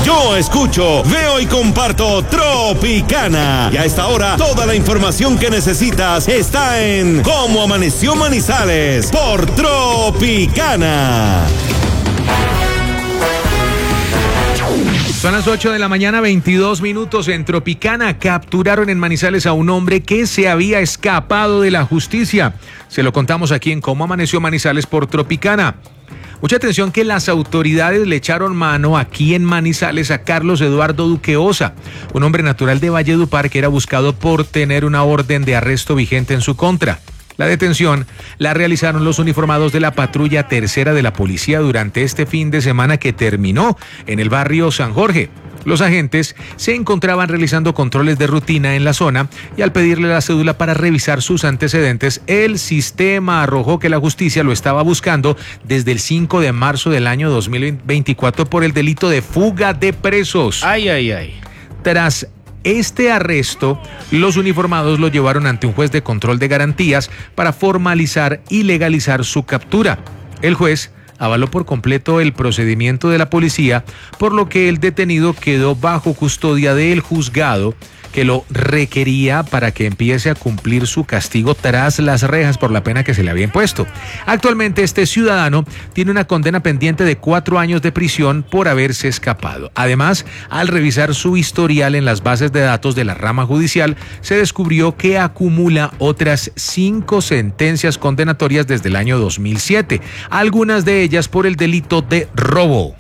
Yo escucho, veo y comparto Tropicana. Y a esta hora, toda la información que necesitas está en Cómo Amaneció Manizales por Tropicana. Son las 8 de la mañana, 22 minutos en Tropicana. Capturaron en Manizales a un hombre que se había escapado de la justicia. Se lo contamos aquí en Cómo Amaneció Manizales por Tropicana. Mucha atención que las autoridades le echaron mano aquí en Manizales a Carlos Eduardo Duque Osa, un hombre natural de Valledupar que era buscado por tener una orden de arresto vigente en su contra. La detención la realizaron los uniformados de la patrulla tercera de la policía durante este fin de semana que terminó en el barrio San Jorge. Los agentes se encontraban realizando controles de rutina en la zona y al pedirle la cédula para revisar sus antecedentes, el sistema arrojó que la justicia lo estaba buscando desde el 5 de marzo del año 2024 por el delito de fuga de presos. Tras este arresto, los uniformados lo llevaron ante un juez de control de garantías para formalizar y legalizar su captura. El juez avaló por completo el procedimiento de la policía, por lo que el detenido quedó bajo custodia del juzgado que lo requería para que empiece a cumplir su castigo tras las rejas por la pena que se le había impuesto. Actualmente este ciudadano tiene una condena pendiente de 4 años de prisión por haberse escapado. Además, al revisar su historial en las bases de datos de la rama judicial, se descubrió que acumula otras 5 sentencias condenatorias desde el año 2007, algunas de ellas por el delito de robo.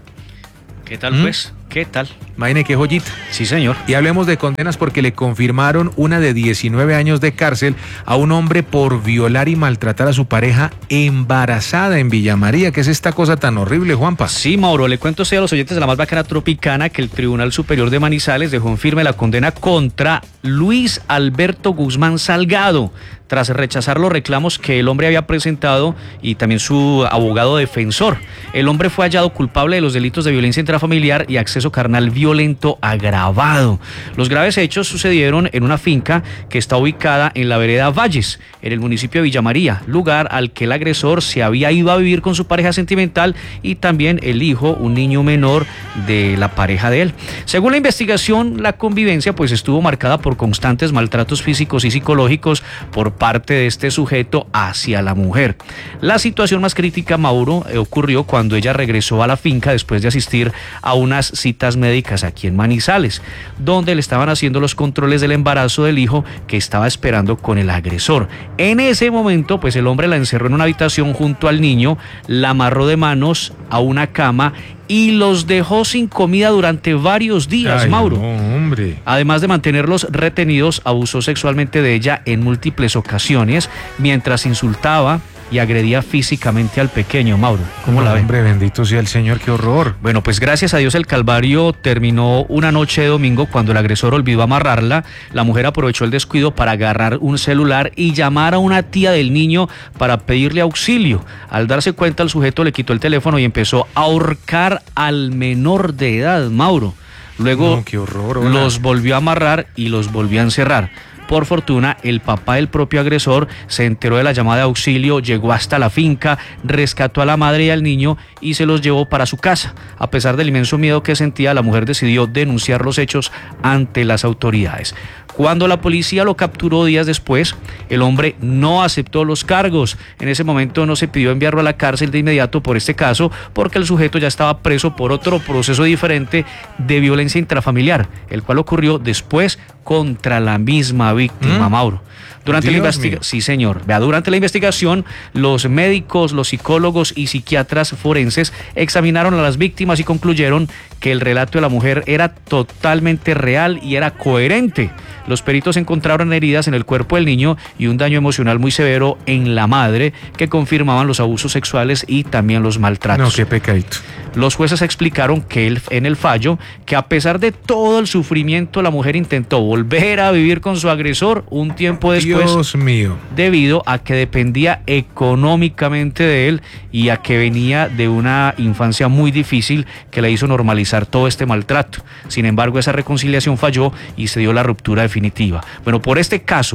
¿Qué tal, pues? ¿Qué tal? Imagine qué joyita. Sí, señor. Y hablemos de condenas porque le confirmaron una de 19 años de cárcel a un hombre por violar y maltratar a su pareja embarazada en Villa María. ¿Qué es esta cosa tan horrible, Juanpa? Sí, Mauro, le cuento a usted, a los oyentes de la más bacana Tropicana, que el Tribunal Superior de Manizales dejó en firme la condena contra Luis Alberto Guzmán Salgado, tras rechazar los reclamos que el hombre había presentado y también su abogado defensor. El hombre fue hallado culpable de los delitos de violencia intrafamiliar y acceso carnal violento agravado. Los graves hechos sucedieron en una finca que está ubicada en la vereda Valles, en el municipio de Villa María, lugar al que el agresor se había ido a vivir con su pareja sentimental y también el hijo, un niño menor de la pareja de él. Según la investigación, la convivencia pues estuvo marcada por constantes maltratos físicos y psicológicos por parte de este sujeto hacia la mujer. La situación más crítica, Mauro, ocurrió cuando ella regresó a la finca después de asistir a unas citas médicas aquí en Manizales, donde le estaban haciendo los controles del embarazo del hijo que estaba esperando con el agresor. En ese momento, pues el hombre la encerró en una habitación junto al niño, la amarró de manos a una cama y los dejó sin comida durante varios días. Ay, Mauro. No, hombre. Además de mantenerlos retenidos, abusó sexualmente de ella en múltiples ocasiones, mientras insultaba y agredía físicamente al pequeño. Mauro, ¿cómo la ve? Hombre, bendito sea el Señor, qué horror. Bueno, pues gracias a Dios el calvario terminó una noche de domingo cuando el agresor olvidó amarrarla. La mujer aprovechó el descuido para agarrar un celular y llamar a una tía del niño para pedirle auxilio. Al darse cuenta, el sujeto le quitó el teléfono y empezó a ahorcar al menor de edad, Mauro. Luego qué horror, los volvió a amarrar y los volvió a encerrar. Por fortuna, el papá del propio agresor se enteró de la llamada de auxilio, llegó hasta la finca, rescató a la madre y al niño y se los llevó para su casa. A pesar del inmenso miedo que sentía, la mujer decidió denunciar los hechos ante las autoridades. Cuando la policía lo capturó días después, el hombre no aceptó los cargos. En ese momento no se pidió enviarlo a la cárcel de inmediato por este caso, porque el sujeto ya estaba preso por otro proceso diferente de violencia intrafamiliar, el cual ocurrió después contra la misma víctima, Mauro. Durante la investigación, sí, señor. Vea, durante la investigación, los médicos, los psicólogos y psiquiatras forenses examinaron a las víctimas y concluyeron que el relato de la mujer era totalmente real y era coherente. Los peritos encontraron heridas en el cuerpo del niño y un daño emocional muy severo en la madre que confirmaban los abusos sexuales y también los maltratos. No, qué pecadito. Los jueces explicaron que en el fallo que a pesar de todo el sufrimiento, la mujer intentó volver a vivir con su agresor un tiempo después. Dios mío. Debido a que dependía económicamente de él y a que venía de una infancia muy difícil que le hizo normalizar todo este maltrato. Sin embargo, esa reconciliación falló y se dio la ruptura definitiva. Bueno, por este caso,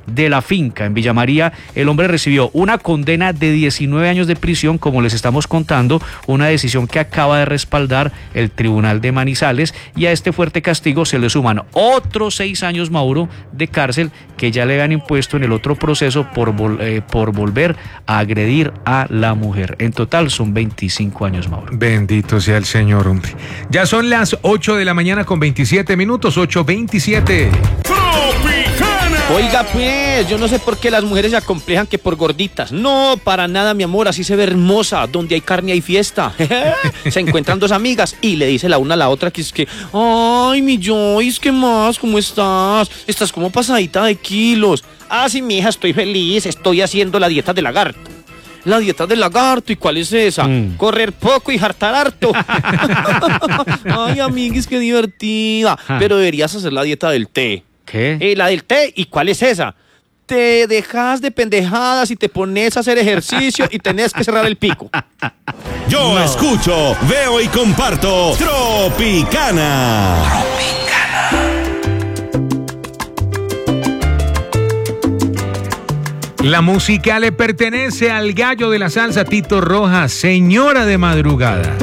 de la finca en Villa María. El hombre recibió una condena de 19 años de prisión, como les estamos contando, una decisión que acaba de respaldar el Tribunal de Manizales, y a este fuerte castigo se le suman otros 6 años, Mauro, de cárcel que ya le habían impuesto en el otro proceso por volver a agredir a la mujer. En total son 25 años, Mauro. Bendito sea el Señor, hombre. Ya son las 8 de la mañana con 27 minutos, 8:27. Oiga, pues, yo no sé por qué las mujeres se acomplejan que por gorditas. No, para nada, mi amor, así se ve hermosa. Donde hay carne hay fiesta. Se encuentran dos amigas y le dice la una a la otra que es que, ay, mi Joyce, ¿qué más? ¿Cómo estás? Estás como pasadita de kilos. Ah, sí, mija, estoy feliz, estoy haciendo la dieta de lagarto. La dieta del lagarto, ¿y cuál es esa? Correr poco y hartar harto. Ay, amiguis, qué divertida. Pero deberías hacer la dieta del té. ¿Qué? La del té, ¿y cuál es esa? Te dejas de pendejadas y te pones a hacer ejercicio y tenés que cerrar el pico. Yo escucho, veo y comparto Tropicana. La música le pertenece al gallo de la salsa, Tito Rojas, Señora de Madrugada.